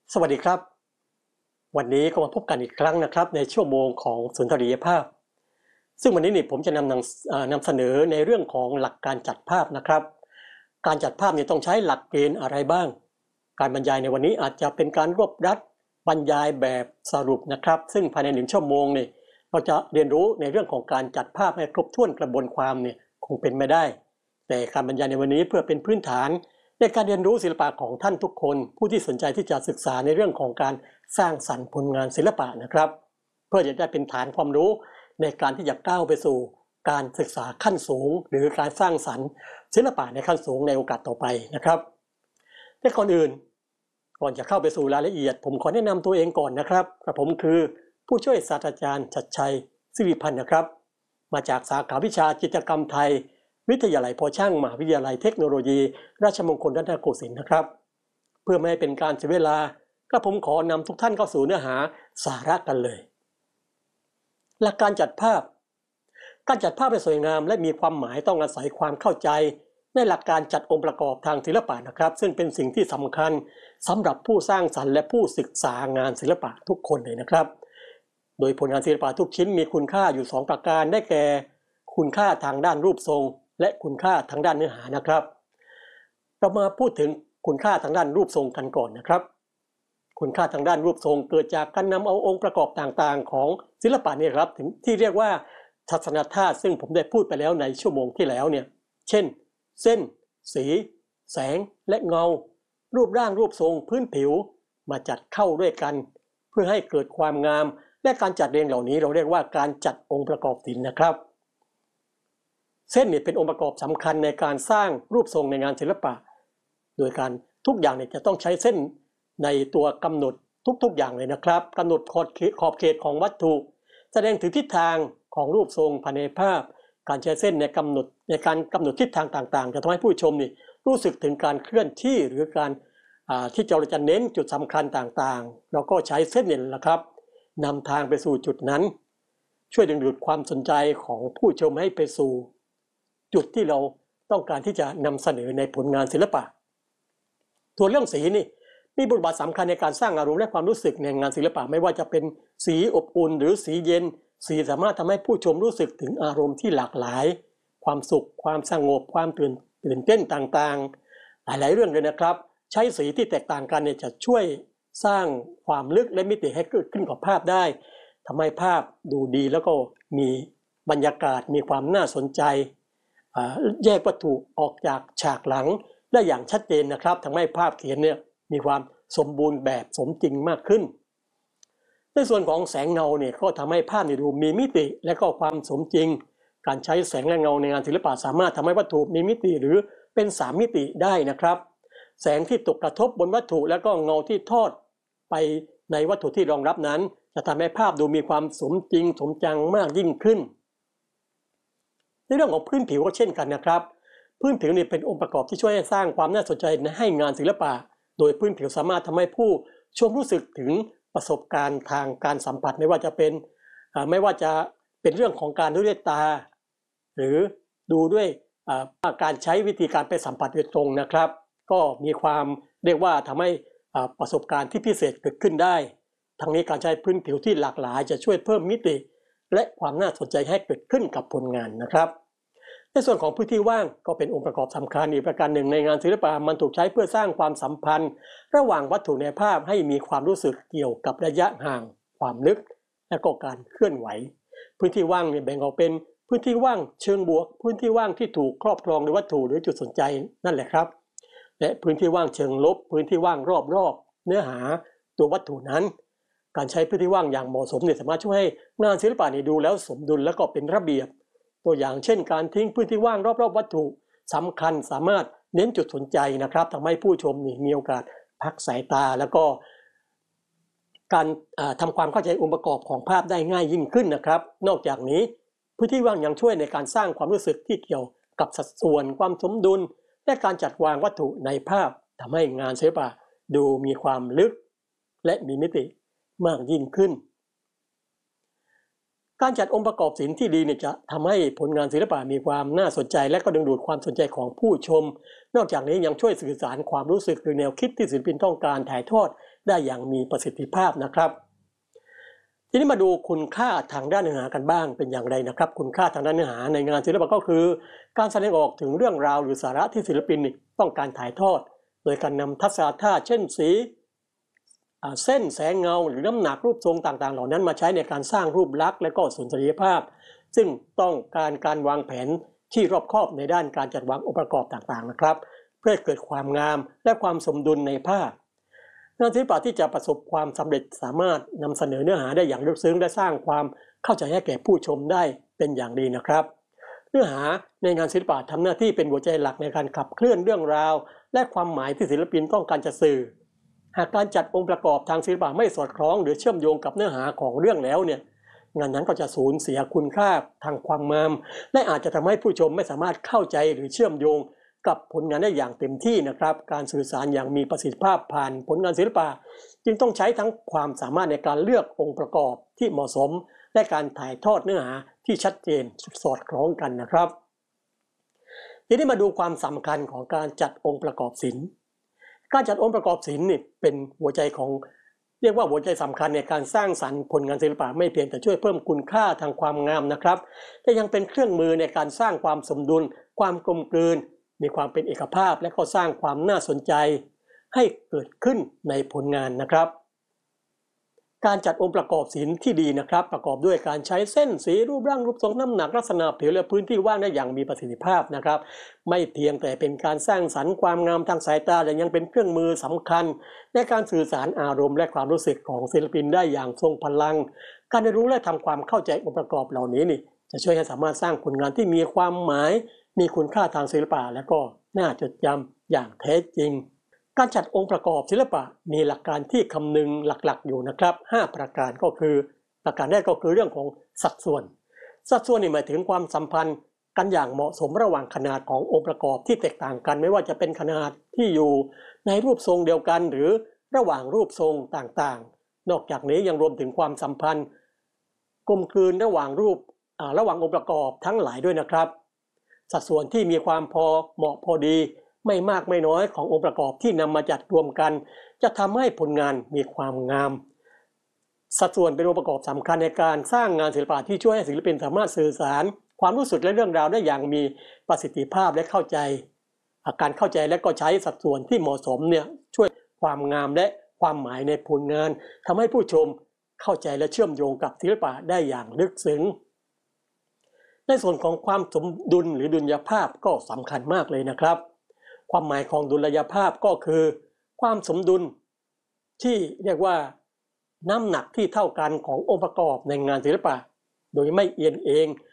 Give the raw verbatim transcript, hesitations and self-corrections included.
สวัสดีครับวันนี้ก็มาพบกันอีกครั้งนะครับในชั่วโมงของสุนทรียภาพซึ่งวันนี้นี่ผมจะนำนำนำเสนอในเรื่องของหลักการจัดภาพนะครับการจัดภาพนี่ต้องใช้หลักเกณฑ์อะไรบ้างการบรรยายในวันนี้อาจจะเป็นการรวบรัดบรรยายแบบสรุปนะครับซึ่งภายในหนึ่งชั่วโมงนี่เราจะเรียนรู้ในเรื่องของการจัดภาพให้ครบถ้วนกระบวนความเนี่ยคงเป็นไม่ได้แต่การบรรยายในวันนี้เพื่อเป็นพื้นฐานในการเรียนรู้ศิลปะของท่านทุกคนผู้ที่สนใจที่จะศึกษาในเรื่องของการสร้างสรรค์ผลงานศิลปะนะครับเพื่อจะได้เป็นฐานความรู้ในการที่จะก้าวไปสู่การศึกษาขั้นสูงหรือการสร้างสรรค์ศิลปะในขั้นสูงในโอกาสต่อไปนะครับแต่ก่อนอื่นก่อนจะเข้าไปสู่รายละเอียดผมขอแนะนำตัวเองก่อนนะครับกระผมคือผู้ช่วยศาสตราจารย์ชัดชัยศิริพันธ์นะครับมาจากสาขาวิชาจิตรกรรมไทยวิทยาลัยพอช่างมหาวิทยาลัยเทคโนโลยีราชมงคลรัตนโกสินทร์นะครับเพื่อไม่ให้เป็นการเสียเวลาก็ผมขอนำทุกท่านเข้าสู่เนื้อหาสาระกันเลยหลักการจัดภาพการจัดภาพให้สวยงามและมีความหมายต้องอาศัยความเข้าใจในหลักการจัดองค์ประกอบทางศิลปะนะครับซึ่งเป็นสิ่งที่สำคัญสำหรับผู้สร้างสรรค์และผู้ศึกษางานศิลปะทุกคนเลยนะครับโดยผลงานศิลปะทุกชิ้นมีคุณค่าอยู่สองประการได้แก่คุณค่าทางด้านรูปทรงและคุณค่าทางด้านเนื้อหานะครับเรามาพูดถึงคุณค่าทางด้านรูปทรงกันก่อนนะครับคุณค่าทางด้านรูปทรงเกิดจากการนำเอาองค์ประกอบต่างๆของศิลปะนี่ครับถึงที่เรียกว่าทัศนธาตุซึ่งผมได้พูดไปแล้วในชั่วโมงที่แล้วเนี่ยเช่นเส้นสีแสงและเงารูปร่างรูปทรงพื้นผิวมาจัดเข้าด้วยกันเพื่อให้เกิดความงามและการจัดเรียงเหล่านี้เราเรียกว่าการจัดองค์ประกอบศิลป์นะครับเส้นนี่เป็นองค์ประกอบสำคัญในการสร้างรูปทรงในงานศิลปะโดยการทุกอย่างเนี่ยจะต้องใช้เส้นในตัวกำหนดทุกๆอย่างเลยนะครับกำหนดขอบขอบเขตของวัตถุแสดงถึงทิศทางของรูปทรงภายในภาพการใช้เส้นในกำหนดในการกำหนดทิศทางต่างๆจะทำให้ผู้ชมนี่รู้สึกถึงการเคลื่อนที่หรือการที่เราจะเน้นจุดสำคัญต่างๆเราก็ใช้เส้นนี่แหละครับนำทางไปสู่จุดนั้นช่วยดึงดูดความสนใจของผู้ชมให้ไปสู่จุดที่เราต้องการที่จะนำเสนอในผลงานศิลปะส่วนเรื่องสีนี่มีบทบาทสำคัญในการสร้างอารมณ์และความรู้สึกในงานศิลปะไม่ว่าจะเป็นสีอบอุ่นหรือสีเย็นสีสามารถทำให้ผู้ชมรู้สึกถึงอารมณ์ที่หลากหลายความสุขความสงบความตื่นตื่นเต้นต่างๆหลายๆเรื่องเลยนะครับใช้สีที่แตกต่างกันเนี่ยจะช่วยสร้างความลึกและมิติให้เกิดขึ้นกับภาพได้ทำให้ภาพดูดีแล้วก็มีบรรยากาศมีความน่าสนใจแยกวัตถุออกจากฉากหลังได้อย่างชัดเจนนะครับทำให้ภาพเขียนเนี่ยมีความสมบูรณ์แบบสมจริงมากขึ้นในส่วนของแสงเงาเนี่ยก็ทำให้ภาพเนี่ยดูมีมิติและก็ความสมจริงการใช้แสงและเงาในงานศิลปะสามารถทำให้วัตถุมีมิติหรือเป็นสามมิติได้นะครับแสงที่ตกกระทบบนวัตถุแล้วก็เงาที่ทอดไปในวัตถุที่รองรับนั้นจะทำให้ภาพดูมีความสมจริงสมจังมากยิ่งขึ้นในเรื่องของพื้นผิวก็เช่นกันนะครับพื้นผิวนี่เป็นองค์ประกอบที่ช่วยให้สร้างความน่าสนใจให้งานศิลปะโดยพื้นผิวสามารถทำให้ผู้ชมรู้สึกถึงประสบการณ์ทางการสัมผัสไม่ว่าจะเป็นไม่ว่าจะเป็นเรื่องของการดูด้วยตาหรือดูด้วยการใช้วิธีการไปสัมผัสโดยตรงนะครับก็มีความเรียกว่าทำให้ประสบการณ์ที่พิเศษเกิดขึ้นได้ทั้งนี้การใช้พื้นผิวที่หลากหลายจะช่วยเพิ่มมิติและความน่าสนใจให้เกิดขึ้นกับผลงานนะครับในส่วนของพื้นที่ว่างก็เป็นองค์ประกอบสำคัญอีกประการหนึ่งในงานศิลปะมันถูกใช้เพื่อสร้างความสัมพันธ์ระหว่างวัตถุในภาพให้มีความรู้สึกเกี่ยวกับระยะห่างความลึกและก็การเคลื่อนไหวพื้นที่ว่างเนี่ยแบ่งออกเป็นพื้นที่ว่างเชิงบวกพื้นที่ว่างที่ถูกครอบครองโดยวัตถุหรือจุดสนใจนั่นแหละครับและพื้นที่ว่างเชิงลบพื้นที่ว่างรอบๆเนื้อหาตัววัตถุนั้นการใช้พื้นที่ว่างอย่างเหมาะสมเนี่ยสามารถช่วยให้งานศิลปะนี่ดูแล้วสมดุลและก็เป็นระเบียบตัวอย่างเช่นการทิ้งพื้นที่ว่างรอบๆวัตถุสำคัญสามารถเน้นจุดสนใจนะครับทำให้ผู้ชมมีโอกาสพักสายตาแล้วก็การทำความเข้าใจองค์ประกอบของภาพได้ง่ายยิ่งขึ้นนะครับนอกจากนี้พื้นที่ว่างยังช่วยในการสร้างความรู้สึกที่เกี่ยวกับสัดส่วนความสมดุลและการจัดวางวัตถุในภาพทำให้งานศิลปะดูมีความลึกและมีมิติมากยิ่งขึ้นการจัดองค์ประกอบศิลป์ที่ดีเนี่ยจะทำให้ผลงานศิลปะมีความน่าสนใจและก็ดึงดูดความสนใจของผู้ชมนอกจากนี้ยังช่วยสื่อสารความรู้สึกหรือแนวคิดที่ศิลปินต้องการถ่ายทอดได้อย่างมีประสิทธิภาพนะครับทีนี้มาดูคุณค่าทางด้านเนื้อหากันบ้างเป็นอย่างไรนะครับคุณค่าทางด้านเนื้อหาในงานศิลปะก็คือการแสดงออกถึงเรื่องราวหรือสาระที่ศิลปินต้องการถ่ายทอดโดยการนำทัศนธาตุเช่นสีเส้นแสงเงาหรือน้ำหนักรูปทรงต่างๆเหล่านั้นมาใช้ในการสร้างรูปลักษณ์และก็สุนทรียภาพซึ่งต้องการการวางแผนที่รอบคอบในด้านการจัดวางองค์ประกอบต่างๆนะครับเพื่อเกิดความงามและความสมดุลในภาพงานศิลปะที่จะประสบความสำเร็จสามารถนำเสนอเนื้อหาได้อย่างลึกซึ้งและสร้างความเข้าใจให้แก่ผู้ชมได้เป็นอย่างดีนะครับเนื้อหาในงานศิลปะทำหน้าที่เป็นหัวใจหลักในการขับเคลื่อนเรื่องราวและความหมายที่ศิลปินต้องการจะสื่อหากการจัดองค์ประกอบทางศิลปะไม่สอดคล้องหรือเชื่อมโยงกับเนื้อหาของเรื่องแล้วเนี่ยงานนั้นก็จะสูญเสียคุณค่าทางความงามและอาจจะทำให้ผู้ชมไม่สามารถเข้าใจหรือเชื่อมโยงกับผลงานได้อย่างเต็มที่นะครับการสื่อสารอย่างมีประสิทธิภาพผ่านผลงานศิลปะจึงต้องใช้ทั้งความสามารถในการเลือกองค์ประกอบที่เหมาะสมและการถ่ายทอดเนื้อหาที่ชัดเจนสอดคล้องกันนะครับทีนี้มาดูความสำคัญของการจัดองค์ประกอบศิลป์การจัดองค์ประกอบศิลป์นี่เป็นหัวใจของเรียกว่าหัวใจสำคัญในการสร้างสรรค์ผลงานศิลปะไม่เพียงแต่ช่วยเพิ่มคุณค่าทางความงามนะครับแต่ยังเป็นเครื่องมือในการสร้างความสมดุลความกลมกลืนมีความเป็นเอกภาพและก็สร้างความน่าสนใจให้เกิดขึ้นในผลงานนะครับการจัดองค์ประกอบศิลป์ที่ดีนะครับประกอบด้วยการใช้เส้นสีรูปร่างรูปทรงน้ำหนักลักษณะผิวและพื้นที่ว่างได้อย่างมีประสิทธิภาพนะครับไม่เพียงแต่เป็นการสร้างสรรค์ความงามทางสายตาแต่ยังเป็นเครื่องมือสำคัญในการสื่อสารอารมณ์และความรู้สึกของศิลปินได้อย่างทรงพลังการเรียนรู้และทำความเข้าใจองค์ประกอบเหล่านี้นี่จะช่วยให้สามารถสร้างผลงานที่มีความหมายมีคุณค่าทางศิลปะและก็น่าจดจำอย่างแท้จริงการจัดองค์ประกอบศิลปะมีหลักการที่คำนึงหลักๆอยู่นะครับห้าประการก็คือประการแรกก็คือเรื่องของสัดส่วนสัดส่วนนี่หมายถึงความสัมพันธ์กันอย่างเหมาะสมระหว่างขนาดขององค์ประกอบที่แตกต่างกันไม่ว่าจะเป็นขนาดที่อยู่ในรูปทรงเดียวกันหรือระหว่างรูปทรงต่างๆนอกจากนี้ยังรวมถึงความสัมพันธ์กลมกลืนระหว่างรูประหว่างองค์ประกอบทั้งหลายด้วยนะครับสัดส่วนที่มีความพอเหมาะพอดีไม่มากไม่น้อยขององค์ประกอบที่นำมาจัดรวมกันจะทำให้ผลงานมีความงามสัดส่วนเป็นองค์ประกอบสำคัญในการสร้างงานศิลปะที่ช่วยให้ศิลปินสามารถสื่อสารความรู้สึกและเรื่องราวได้อย่างมีประสิทธิภาพและเข้าใจการเข้าใจและก็ใช้สัดส่วนที่เหมาะสมเนี่ยช่วยความงามและความหมายในผลงานทำให้ผู้ชมเข้าใจและเชื่อมโยงกับศิลปะได้อย่างลึกซึ้งในส่วนของความสมดุลหรือดุลยภาพก็สำคัญมากเลยนะครับความหมายของดุลยภาพก็คือความสมดุลที่เรียกว่าน้ำหนักที่เท่ากันขององค์ประกอบในงานศิลปะโดยไม่เอียงเอง